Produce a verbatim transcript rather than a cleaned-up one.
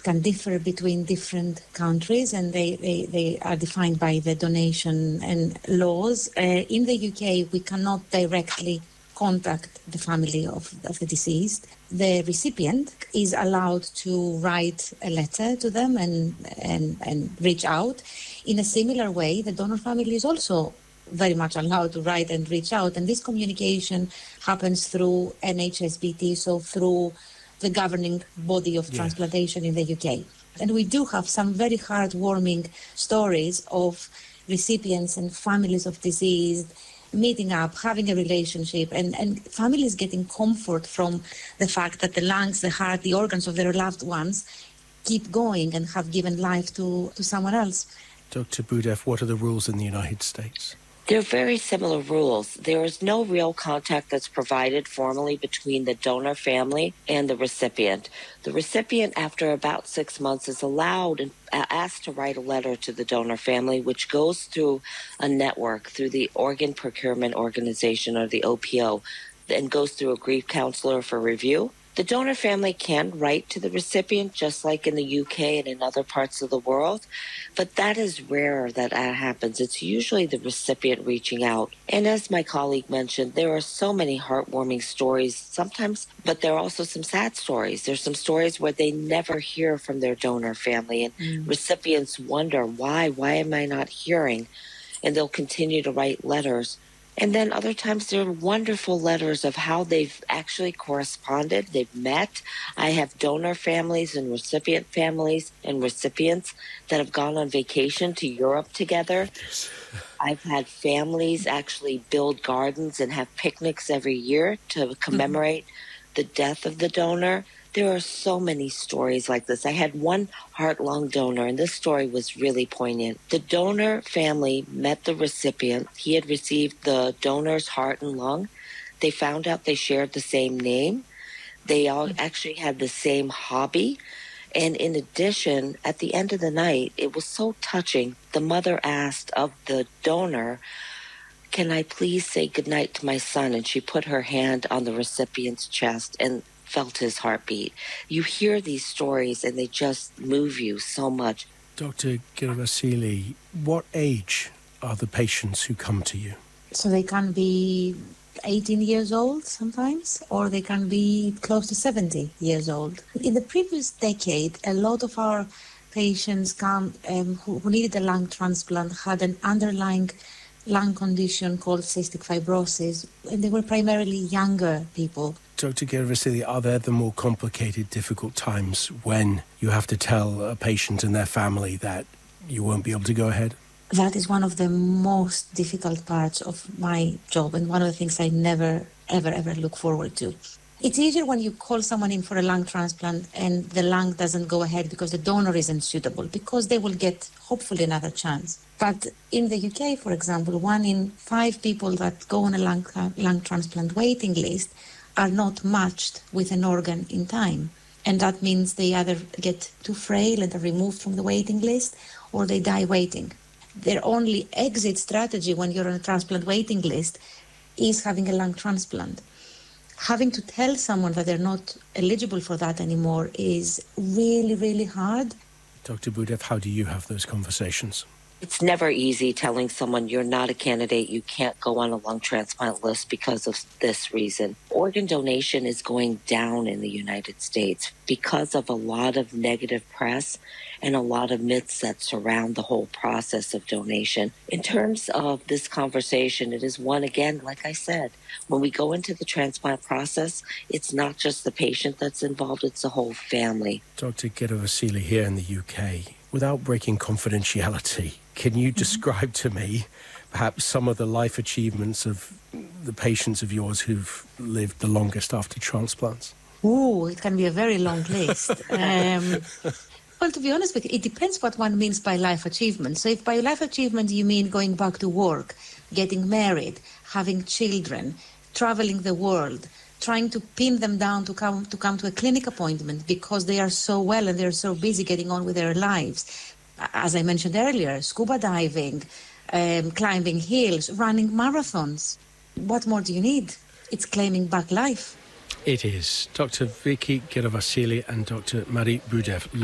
can differ between different countries, and they, they, they are defined by the donation and laws. Uh, in the U K, we cannot directly contact the family of, of the deceased. The recipient is allowed to write a letter to them and, and, and reach out. In a similar way, the donor family is also very much allowed to write and reach out. And this communication happens through N H S B T, so through the governing body of yeah. transplantation in the U K. And we do have some very heartwarming stories of recipients and families of deceased meeting up, having a relationship, and, and families getting comfort from the fact that the lungs, the heart, the organs of their loved ones keep going and have given life to, to someone else. Doctor Boudeff, what are the rules in the United States? They're very similar rules. There is no real contact that's provided formally between the donor family and the recipient. The recipient, after about six months, is allowed and asked to write a letter to the donor family, which goes through a network, through the Organ Procurement Organization, or the O P O, and goes through a grief counselor for review. The donor family can write to the recipient, just like in the U K and in other parts of the world, but that is rare that that happens. It's usually the recipient reaching out. And as my colleague mentioned, there are so many heartwarming stories sometimes, but there are also some sad stories. There's some stories where they never hear from their donor family, and mm. recipients wonder, why? Why am I not hearing? And they'll continue to write letters. And then other times there are wonderful letters of how they've actually corresponded, they've met. I have donor families and recipient families and recipients that have gone on vacation to Europe together. I've had families actually build gardens and have picnics every year to commemorate mm-hmm. the death of the donor. There are so many stories like this. I had one heart-lung donor, and this story was really poignant. The donor family met the recipient. He had received the donor's heart and lung. They found out they shared the same name. They all actually had the same hobby. And in addition, at the end of the night, it was so touching. The mother asked of the donor, "Can I please say goodnight to my son?" And she put her hand on the recipient's chest and felt his heartbeat. You hear these stories and they just move you so much. Doctor Ghirasili, what age are the patients who come to you? So they can be eighteen years old sometimes, or they can be close to seventy years old. In the previous decade, a lot of our patients come um, who, who needed a lung transplant had an underlying lung condition called cystic fibrosis, and they were primarily younger people. Doctor Ghirasili, are there the more complicated, difficult times when you have to tell a patient and their family that you won't be able to go ahead? That is one of the most difficult parts of my job, and one of the things I never, ever, ever look forward to. It's easier when you call someone in for a lung transplant and the lung doesn't go ahead because the donor isn't suitable, because they will get, hopefully, another chance. But in the U K, for example, one in five people that go on a lung, lung transplant waiting list are not matched with an organ in time. And that means they either get too frail and are removed from the waiting list, or they die waiting. Their only exit strategy when you're on a transplant waiting list is having a lung transplant. Having to tell someone that they're not eligible for that anymore is really, really hard. Doctor Boudeff, how do you have those conversations? It's never easy telling someone you're not a candidate, you can't go on a lung transplant list because of this reason. Organ donation is going down in the United States because of a lot of negative press and a lot of myths that surround the whole process of donation. In terms of this conversation, it is one, again, like I said, when we go into the transplant process, it's not just the patient that's involved, it's the whole family. Doctor Ghirasili, here in the U K, without breaking confidentiality, can you describe to me perhaps some of the life achievements of the patients of yours who've lived the longest after transplants? Oh, it can be a very long list. um, well, to be honest with you, it depends what one means by life achievement. So if by life achievement you mean going back to work, getting married, having children, traveling the world, trying to pin them down to come to come to a clinic appointment because they are so well and they're so busy getting on with their lives. As I mentioned earlier, scuba diving, um, climbing hills, running marathons. What more do you need? It's claiming back life. It is. Doctor Vicky Ghirasili and Doctor Marie Boudeff.